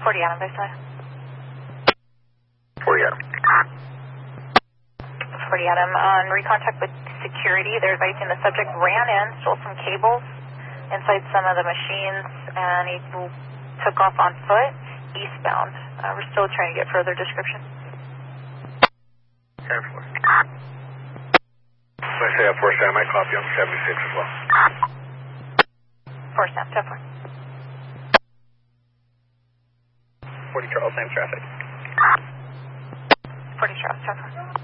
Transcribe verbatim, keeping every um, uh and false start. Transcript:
forty Adam, base side. forty Adam. forty Adam, on recontact with security, they're advising the subject ran in, stole some cables inside some of the machines, and he took off on foot, eastbound. Uh, we're still trying to get further description. ten four. So I say up four Sam, I copy on seventy-six as well. four Sam, ten four. forty Charles, same traffic. forty Charles, ten four.